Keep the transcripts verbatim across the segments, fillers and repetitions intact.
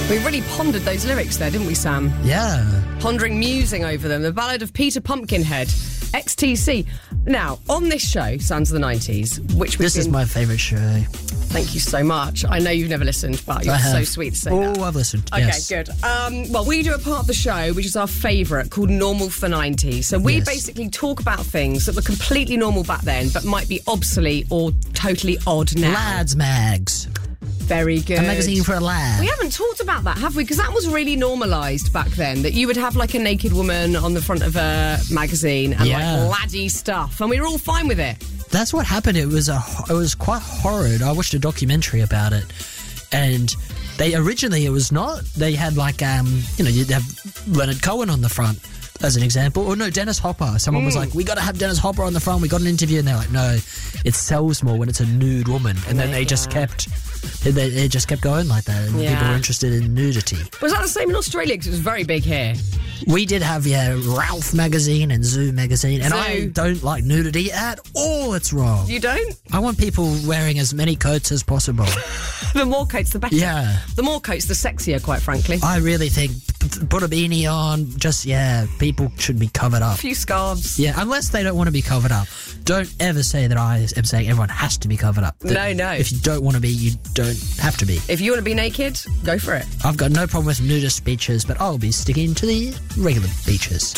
We really pondered those lyrics there, didn't we, Sam? Yeah. Pondering, musing over them. The Ballad of Peter Pumpkinhead, X T C. Now, on this show, Sounds of the nineties, which we've This been... is my favourite show. Thank you so much. I know you've never listened, but you're I have. so sweet to say oh, that. Oh, I've listened. Okay, yes. good. Um, well, we do a part of the show which is our favourite, called Normal for nineties. So we Yes. basically talk about things that were completely normal back then, but might be obsolete or totally odd now. Lads Mags. Very good. A magazine for a lad. We haven't talked about that, have we? Because that was really normalised back then, that you would have like a naked woman on the front of a magazine and Yeah. like laddie stuff, and we were all fine with it. That's what happened. It was a, it was quite horrid. I watched a documentary about it, and they originally it was not. They had like um, you know, you'd have Leonard Cohen on the front as an example, or no, Dennis Hopper. Someone Mm. was like, "We got to have Dennis Hopper on the front. We got an interview," and they're like, "No, it sells more when it's a nude woman." And then they just Yeah. kept, they, they just kept going like that, and Yeah. people were interested in nudity. Was that the same in Australia? Because it was very big here. We did have, yeah, Ralph magazine and Zoo magazine, and Zoo. I don't like nudity at all. It's wrong. You don't? I want people wearing as many coats as possible. The more coats, the better. Yeah. The more coats, the sexier, quite frankly. I really think p- put a beanie on, just, yeah, people should be covered A up. few scarves. Yeah, unless they don't want to be covered up. Don't ever say that I am saying everyone has to be covered up. That No, no. If you don't want to be, you don't have to be. If you want to be naked, go for it. I've got no problem with nudist beaches, but I'll be sticking to the regular beaches.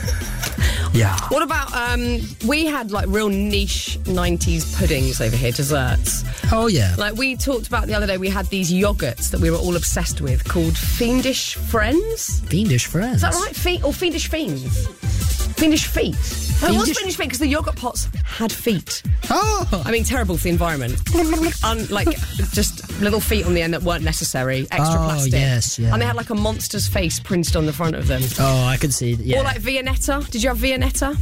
Yeah. What about, um, we had like real niche nineties puddings over here, desserts. Oh, yeah. Like we talked about the other day, we had these yogurts that we were all obsessed with called Fiendish Friends. Fiendish friends. Is that right? Fe- or Fiendish Fiends? Fiendish Feet. Oh, it was Fiendish- Fiendish Feet because the yogurt pots had feet. Oh! I mean, terrible for the environment. Un- like, just little feet on the end that weren't necessary, extra Oh, plastic. yes, yeah. And they had like a monster's face printed on the front of them. Oh, I can see. Yeah. Or like Viennetta. Did you have Viennetta?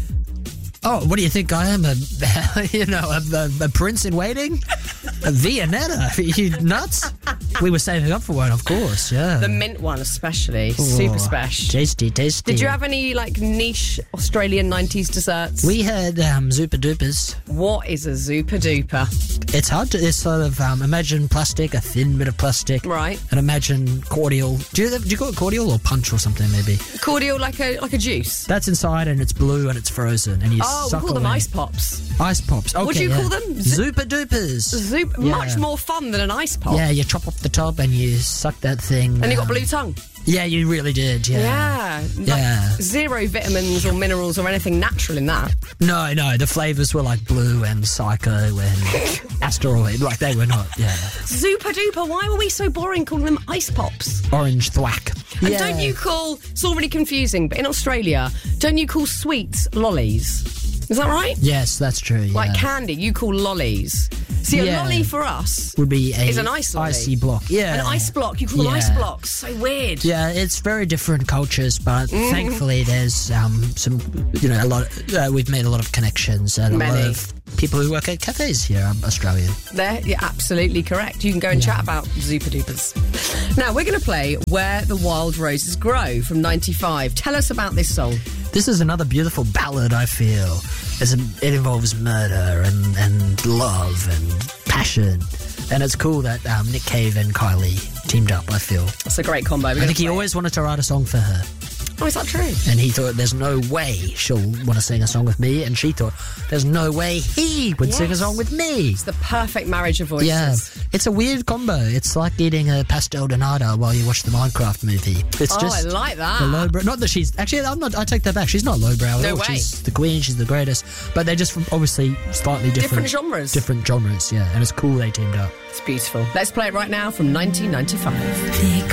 Oh, what do you think I am? A, you know, a, a, a prince in waiting? A Viennetta? Are you nuts? We were saving up for one, of course, yeah. The mint one especially. Super Oh, special. Tasty, tasty. Did you have any like niche Australian nineties desserts? We had um, Zupa Dupas. What is a Zupa Duper? It's hard to, it's sort of, um, imagine plastic, a thin bit of plastic. Right. And imagine cordial. Do you, do you call it cordial or punch or something, maybe? Cordial like a like a juice. That's inside and it's blue and it's frozen. And you Oh, we suck call them away. ice pops. Ice pops. Okay, What do you yeah. call them? Zu- Zupa Dupas. Zoop, Yeah. much more fun than an ice pop. Yeah, you chop off the top and you suck that thing. And you got um, blue tongue. Yeah, you really did, yeah. Yeah. Like Yeah. zero vitamins or minerals or anything natural in that. No, no, the flavours were like blue and psycho and asteroid. Like they were not, yeah. Super duper. Why were we so boring calling them ice pops? Orange thwack. And yeah. don't you call, it's all really confusing, but in Australia, don't you call sweets lollies? Is that right? Yes, that's true, yeah. Like candy, you call lollies. See, a Yeah. lolly for us Would be a is an ice lolly. icy block. Yeah. An ice block, you call them Yeah. ice blocks. So weird. Yeah, it's very different cultures, but Mm-hmm. thankfully there's um, some, you know, a lot. Uh, we've made a lot of connections and Many. a lot of people who work at cafes here, um, Australian. There, you're absolutely correct. You can go and chat about Zupa Dupas. Now, we're going to play Where the Wild Roses Grow from ninety-five. Tell us about this song. This is another beautiful ballad, I feel. It's a, it involves murder and, and love and passion. And it's cool that um, Nick Cave and Kylie teamed up, I feel. It's a great combo. We're I gonna think he play always wanted to write a song for her. it. Oh, is that true? And he thought, there's no way she'll want to sing a song with me. And she thought, there's no way he would sing a Yes. song with me. It's the perfect marriage of voices. Yeah, it's a weird combo. It's like eating a pastel de nata while you watch the Minecraft movie. It's Oh, just I like that. the lowbrow. Not that she's actually. I'm not. I take that back. She's not lowbrow at No all. way. She's the queen. She's the greatest. But they're just from obviously slightly different, Different genres. Different genres. Yeah, and it's cool they teamed up. It's beautiful. Let's play it right now from nineteen ninety-five.